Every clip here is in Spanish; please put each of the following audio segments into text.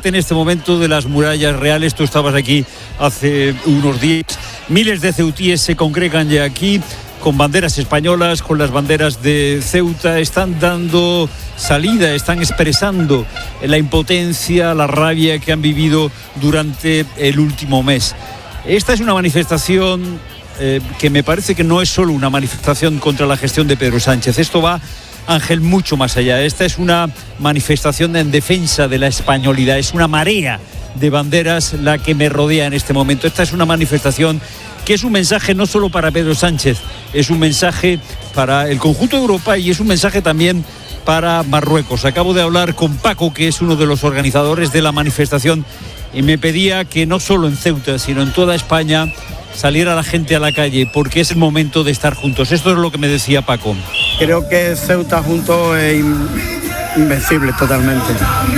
en este momento de las murallas reales. Tú estabas aquí hace unos días. Miles de ceutíes se congregan ya aquí con banderas españolas, con las banderas de Ceuta. Están dando salida, están expresando la impotencia, la rabia que han vivido durante el último mes. Esta es una manifestación que me parece que no es solo una manifestación contra la gestión de Pedro Sánchez. Esto va, Ángel, mucho más allá. Esta es una manifestación en defensa de la españolidad. Es una marea de banderas la que me rodea en este momento. Esta es una manifestación que es un mensaje no solo para Pedro Sánchez, es un mensaje para el conjunto de Europa y es un mensaje también para Marruecos. Acabo de hablar con Paco, que es uno de los organizadores de la manifestación, y me pedía que no solo en Ceuta, sino en toda España saliera la gente a la calle, porque es el momento de estar juntos. Esto es lo que me decía Paco. Creo que Ceuta junto es invencible totalmente.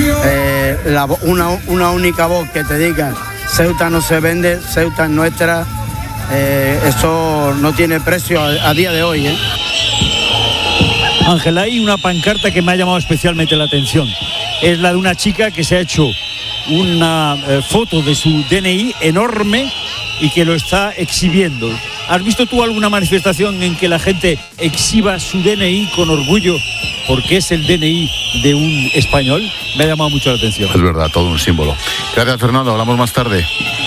Una única voz que te diga Ceuta no se vende, Ceuta es nuestra, eso no tiene precio a día de hoy. Ángel, hay una pancarta que me ha llamado especialmente la atención. Es la de una chica que se ha hecho una foto de su DNI enorme y que lo está exhibiendo. ¿Has visto tú alguna manifestación en que la gente exhiba su DNI con orgullo porque es el DNI de un español? Me ha llamado mucho la atención. Es verdad, todo un símbolo. Gracias, Fernando. Hablamos más tarde.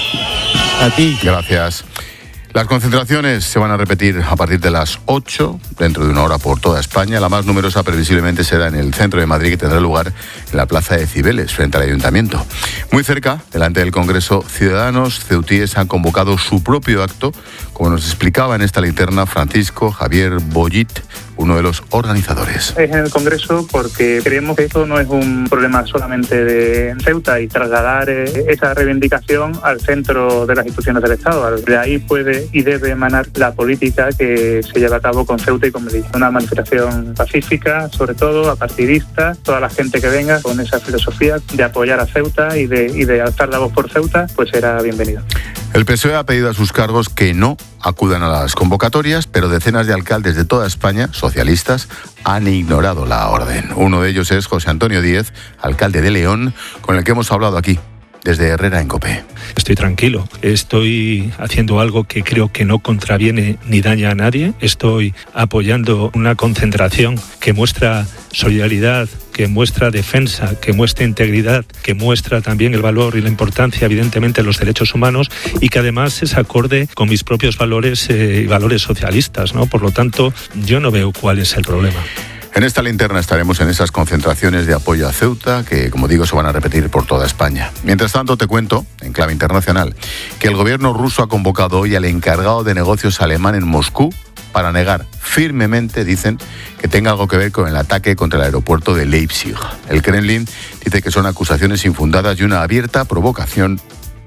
A ti. Gracias. Las concentraciones se van a repetir a partir de las 8, dentro de una hora, por toda España. La más numerosa previsiblemente será en el centro de Madrid, que tendrá lugar en la plaza de Cibeles, frente al Ayuntamiento. Muy cerca, delante del Congreso, ciudadanos ceutíes han convocado su propio acto, como nos explicaba en esta linterna Francisco Javier Bollit, uno de los organizadores. Es en el Congreso porque creemos que esto no es un problema solamente de Ceuta y trasladar esa reivindicación al centro de las instituciones del Estado. De ahí puede y debe emanar la política que se lleva a cabo con Ceuta y con Melilla. Una manifestación pacífica, sobre todo apartidista, toda la gente que venga con esa filosofía de apoyar a Ceuta y de alzar la voz por Ceuta, pues será bienvenido. El PSOE ha pedido a sus cargos que no acudan a las convocatorias, pero decenas de alcaldes de toda España, socialistas, han ignorado la orden. Uno de ellos es José Antonio Díez, alcalde de León, con el que hemos hablado aquí, desde Herrera en COPE. Estoy tranquilo, estoy haciendo algo que creo que no contraviene ni daña a nadie. Estoy apoyando una concentración que muestra solidaridad, que muestra defensa, que muestra integridad, que muestra también el valor y la importancia, evidentemente, de los derechos humanos y que además es acorde con mis propios valores y valores socialistas, ¿no? Por lo tanto, yo no veo cuál es el problema. En esta linterna estaremos en esas concentraciones de apoyo a Ceuta, que, como digo, se van a repetir por toda España. Mientras tanto, te cuento, en clave internacional, que el gobierno ruso ha convocado hoy al encargado de negocios alemán en Moscú para negar firmemente, dicen, que tenga algo que ver con el ataque contra el aeropuerto de Leipzig. El Kremlin dice que son acusaciones infundadas y una abierta provocación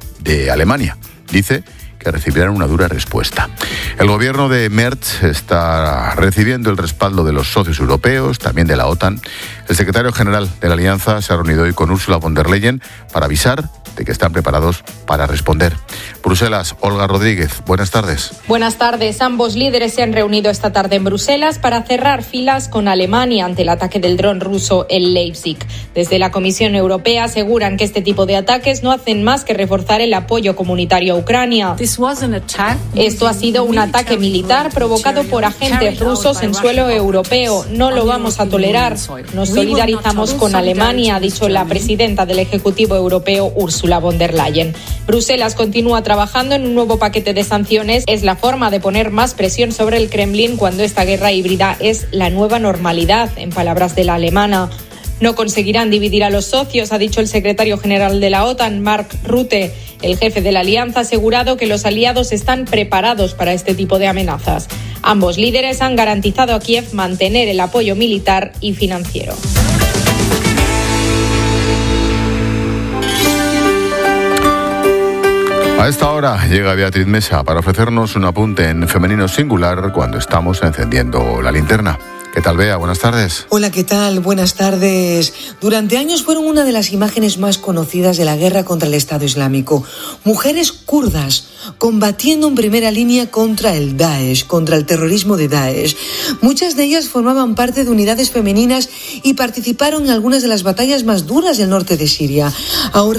de Alemania. Dice que recibirán una dura respuesta. El gobierno de Merz está recibiendo el respaldo de los socios europeos, también de la OTAN. El secretario general de la Alianza se ha reunido hoy con Ursula von der Leyen para avisar de que están preparados para responder. Bruselas, Olga Rodríguez, buenas tardes. Buenas tardes. Ambos líderes se han reunido esta tarde en Bruselas para cerrar filas con Alemania ante el ataque del dron ruso en Leipzig. Desde la Comisión Europea aseguran que este tipo de ataques no hacen más que reforzar el apoyo comunitario a Ucrania. Esto ha sido un ataque militar provocado por agentes rusos en suelo europeo. No lo vamos a tolerar. Nos solidarizamos con Alemania, ha dicho la presidenta del Ejecutivo Europeo, Ursula von der Leyen. Bruselas continúa trabajando en un nuevo paquete de sanciones. Es la forma de poner más presión sobre el Kremlin cuando esta guerra híbrida es la nueva normalidad, en palabras de la alemana. No conseguirán dividir a los socios, ha dicho el secretario general de la OTAN, Mark Rutte. El jefe de la alianza ha asegurado que los aliados están preparados para este tipo de amenazas. Ambos líderes han garantizado a Kiev mantener el apoyo militar y financiero. A esta hora llega Beatriz Mesa para ofrecernos un apunte en femenino singular cuando estamos encendiendo la linterna. ¿Qué tal, Bea? Buenas tardes. Hola, ¿qué tal? Buenas tardes. Durante años fueron una de las imágenes más conocidas de la guerra contra el Estado Islámico. Mujeres kurdas combatiendo en primera línea contra el Daesh, contra el terrorismo de Daesh. Muchas de ellas formaban parte de unidades femeninas y participaron en algunas de las batallas más duras del norte de Siria. Ahora